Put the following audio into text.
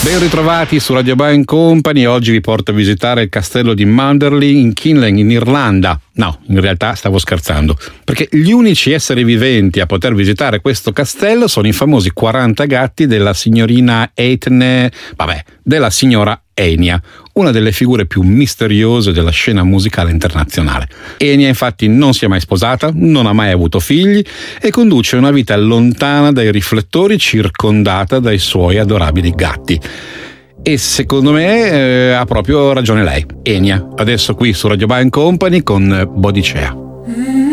Ben ritrovati su Radio Band Company. Oggi vi porto a visitare il castello di Manderley in Kinlan, in Irlanda. No, in realtà stavo scherzando, perché gli unici esseri viventi a poter visitare questo castello sono i famosi 40 gatti della signorina della signora Enya, una delle figure più misteriose della scena musicale internazionale. Enya infatti non si è mai sposata, non ha mai avuto figli e conduce una vita lontana dai riflettori, circondata dai suoi adorabili gatti. E secondo me ha proprio ragione lei, Enya. Adesso qui su Radio Band Company con Bodicea.